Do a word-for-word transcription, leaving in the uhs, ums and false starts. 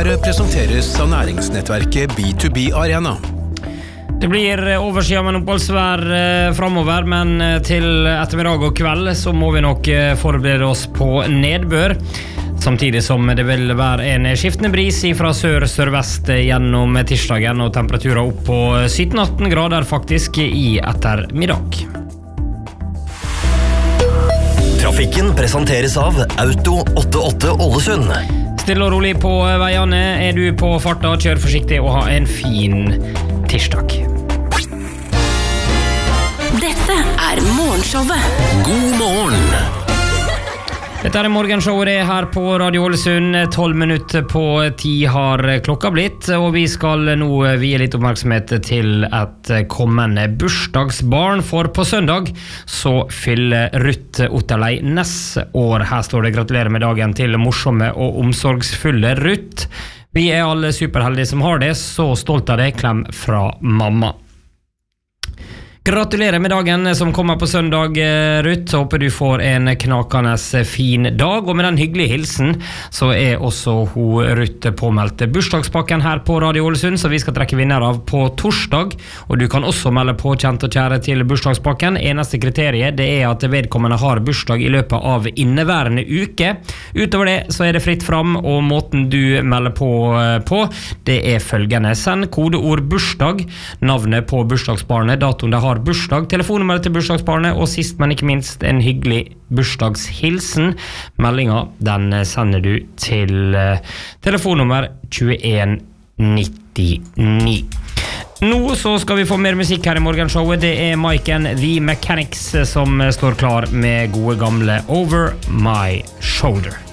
Nyhetsmorgen presenteres av næringsnettverket B to B Arena. Det blir overskyet med oppholdsvær fremover, men til ettermiddag og kveld så må vi nok forberede oss på nedbør. Samtidig som det vil være en skiftende bris fra sør-sørvest gjennom tirsdagen, og temperaturer opp på sytten til atten grader faktisk i ettermiddag. Trafikken presenteres av Auto åttiåtte Ålesund. Stille og rolig på veiene. Er du på farta, kjør forsiktig og ha en fin tirsdag. Dette er morgenshowet. God morgen! Dette er morgenshowet det her på Radio Ålesund. tolv minutter på ti har klokka blitt, og vi skal nå vie litt oppmerksomhet til et kommende bursdagsbarn, for på søndag så fyller Ruth Otterlei Næss år. Her står det gratulerer med dagen til morsomme og omsorgsfulle Ruth. Vi er alle superheldige som har det, så stolt av det. Klem fra mamma. Gratulerer med dagen som kommer på søndag, Ruth. Håper du får en knakende fin dag, og med den hyggelige hilsen så er også hun Ruth påmeldt bursdagspakken her på Radio Ålesund, så vi skal trekke vinner av på torsdag, og du kan også melde på kjent og kjære til bursdagspakken. Eneste kriteriet det er at vedkommende har bursdag i løpet av inneværende uke. Utover det så er det fritt fram, og måten du melder på på, det er følgende: send kodeord bursdag, navnet på bursdagsbarnet, datoen det har bursdag, telefonnummeret til bursdagsbarnet, og sist, men ikke minst, en hyggelig bursdagshilsen. Meldinga, den sender du til telefonnummer tjueen nittini. Nå så skal vi få mer musikk her i morgenshowet. Det er Mike and the Mechanics som står klar med gode gamle Over My Shoulder.